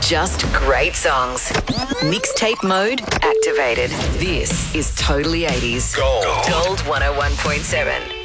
Just great songs. Mixtape mode activated. This is Totally 80s. Gold. Gold 101.7.